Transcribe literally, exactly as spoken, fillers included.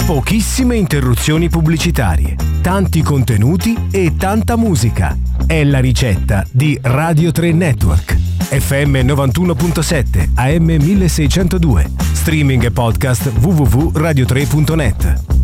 Pochissime interruzioni pubblicitarie, tanti contenuti e tanta musica. È la ricetta di Radio tre Network. F M novantuno virgola sette, A M milleseicentodue. Streaming e podcast w w w punto radio tre punto net.